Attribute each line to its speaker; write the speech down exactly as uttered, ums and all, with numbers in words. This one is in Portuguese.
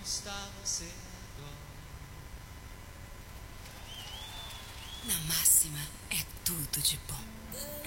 Speaker 1: está você agora?
Speaker 2: Na Máxima é tudo de bom.